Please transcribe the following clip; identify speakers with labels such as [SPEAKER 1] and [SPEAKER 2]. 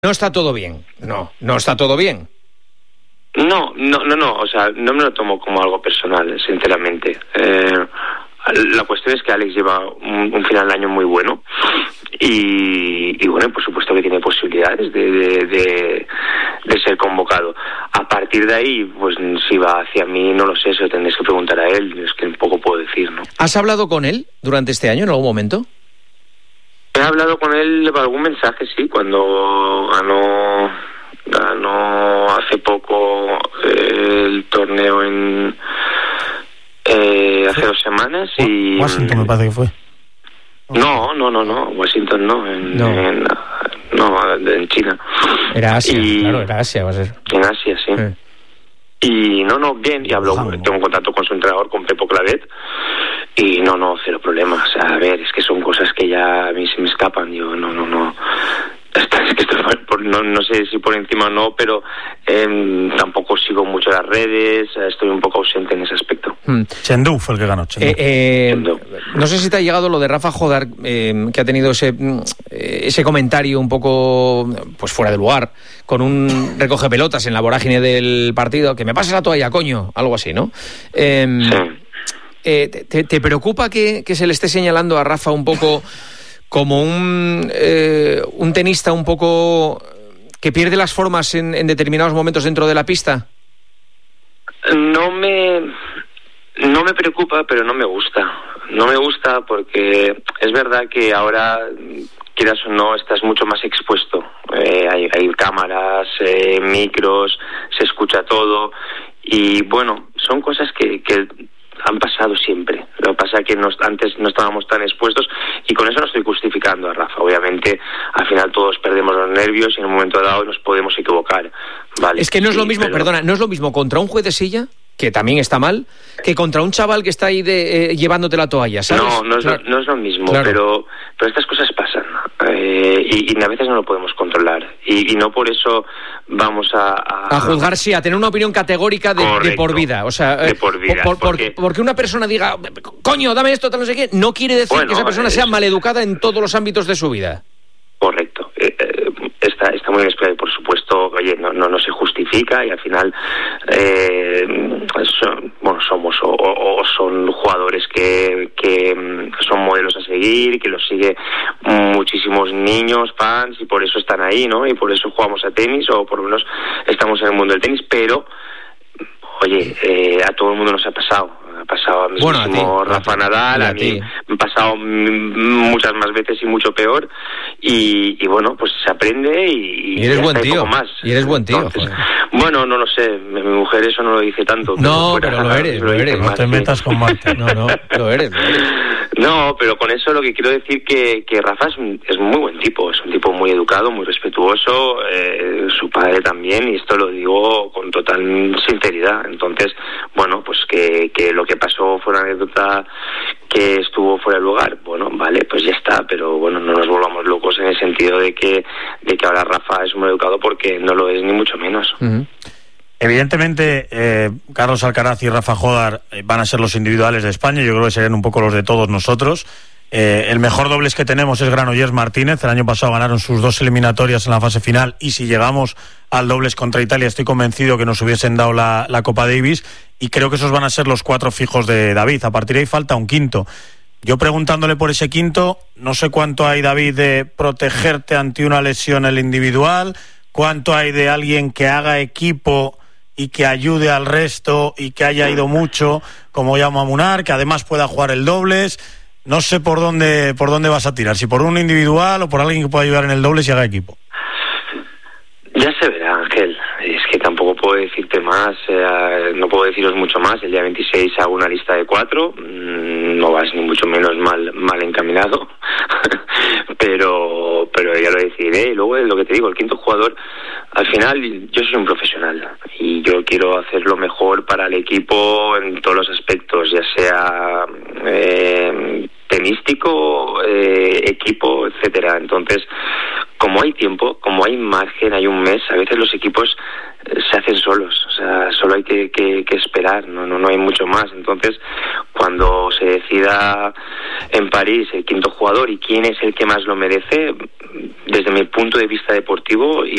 [SPEAKER 1] No está todo bien. No está todo bien.
[SPEAKER 2] No, o sea, no me lo tomo como algo personal, sinceramente. La cuestión es que Alex lleva un final de año muy bueno y bueno, por supuesto que tiene posibilidades de ser convocado. A partir de ahí, pues si va hacia mí, no lo sé, se lo tendréis que preguntar a él, es que un poco puedo decir, ¿no?
[SPEAKER 1] ¿Has hablado con él durante este año en algún momento?
[SPEAKER 2] He hablado con él por algún mensaje, sí, cuando ganó hace poco el torneo hace 2 semanas y
[SPEAKER 3] Washington me parece que fue.
[SPEAKER 2] No, Washington no, en China.
[SPEAKER 1] Era Asia, claro, era Asia, va a ser.
[SPEAKER 2] En Asia, sí. Y bien, y hablo, tengo contacto con su entrenador, con Pepo Clavet, y cero problema. O sea, a ver, es que son cosas que ya a mí se me escapan. Yo no. Es que no sé si por encima o no, pero tampoco sigo mucho las redes, estoy un poco ausente en ese aspecto.
[SPEAKER 3] Chengdu fue el que ganó.
[SPEAKER 1] No sé si te ha llegado lo de Rafa Jodar, que ha tenido ese comentario un poco pues fuera de lugar, con un recoge pelotas en la vorágine del partido, que me pases la toalla, coño, algo así, ¿no?
[SPEAKER 2] Sí.
[SPEAKER 1] ¿Te preocupa que se le esté señalando a Rafa un poco como un tenista un poco que pierde las formas en determinados momentos dentro de la pista?
[SPEAKER 2] No me preocupa, pero no me gusta. No me gusta porque es verdad que ahora, quieras o no, estás mucho más expuesto. Hay cámaras, micros, se escucha todo y bueno, son cosas que han pasado siempre. Lo que pasa es que antes no estábamos tan expuestos y con eso no estoy justificando a Rafa. Obviamente, al final todos perdemos los nervios y en un momento dado nos podemos equivocar. Vale,
[SPEAKER 1] es que no es lo mismo, no es lo mismo contra un juez de silla, que también está mal, que contra un chaval que está ahí llevándote la toalla, ¿sabes?
[SPEAKER 2] No es lo mismo, claro. pero estas cosas pasan y a veces no lo podemos controlar y no por eso vamos a
[SPEAKER 1] juzgar, sí, a tener una opinión categórica de por vida. O sea,
[SPEAKER 2] de por vida,
[SPEAKER 1] porque una persona diga, coño, dame esto, tal, no sé qué, no quiere decir que esa persona sea maleducada en todos los ámbitos de su vida.
[SPEAKER 2] Correcto. Está muy bien explicado, por supuesto, oye, no se justifica y al final son jugadores que son modelos a seguir, que los sigue muchísimos niños, fans, y por eso están ahí, ¿no? Y por eso jugamos a tenis, o por lo menos estamos en el mundo del tenis, pero oye, a todo el mundo nos ha pasado a mí mismo, Rafa Nadal, a mí me ha pasado muchas más veces y mucho peor y bueno, pues se aprende y
[SPEAKER 1] eres buen tío,
[SPEAKER 2] más.
[SPEAKER 1] Y eres buen tío.
[SPEAKER 2] Entonces, bueno, no lo sé, mi mujer eso no lo dice tanto.
[SPEAKER 1] No, pero lo eres.
[SPEAKER 3] No te metas con Marta.
[SPEAKER 1] No, lo eres.
[SPEAKER 2] No, pero con eso lo que quiero decir que Rafa es muy buen tipo, es un tipo muy educado, muy respetuoso, su padre también, y esto lo digo con total sinceridad. Entonces, bueno, pues que lo que pasó fue una anécdota que estuvo fuera de lugar, bueno, vale, pues ya está, pero bueno, no nos volvamos locos en el sentido de que ahora Rafa es muy educado, porque no lo es ni mucho menos.
[SPEAKER 1] Uh-huh.
[SPEAKER 3] Evidentemente, Carlos Alcaraz y Rafa Jodar van a ser los individuales de España. Yo creo que serían un poco los de todos nosotros. El mejor dobles que tenemos es Granollers Martínez. El año pasado ganaron sus 2 eliminatorias en la fase final, y si llegamos al dobles contra Italia, estoy convencido que nos hubiesen dado la Copa Davis, y creo que esos van a ser los 4 fijos de David. A partir de ahí falta un quinto. Yo preguntándole por ese quinto, no sé cuánto hay, David, de protegerte ante una lesión el individual, cuánto hay de alguien que haga equipo y que ayude al resto y que haya ido mucho, como Jaume Munar, que además pueda jugar el dobles. No sé por dónde vas a tirar, si por un individual o por alguien que pueda ayudar en el dobles y haga equipo.
[SPEAKER 2] Ya se verá, Ángel. Es que tampoco puedo decirte más, no puedo deciros mucho más. El día 26 hago una lista de 4, no vas ni mucho menos mal encaminado, pero ya lo decidiré. Y luego lo que te digo, el quinto jugador, al final yo soy un profesional y yo quiero hacer lo mejor para el equipo en todos los aspectos, ya sea tenístico, equipo, etcétera. Entonces, como hay tiempo, como hay margen, hay un mes, a veces los equipos se hacen solos, o sea, solo hay que esperar, no hay mucho más. Entonces, cuando se decida en París el quinto jugador y quién es el que más lo merece, desde mi punto de vista deportivo y